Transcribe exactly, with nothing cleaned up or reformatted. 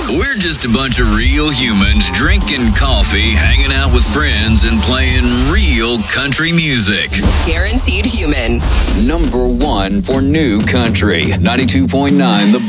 We're just a bunch of real humans drinking coffee, hanging out with friends, and playing real country music. Guaranteed Human. Number one for new country. ninety-two point nine The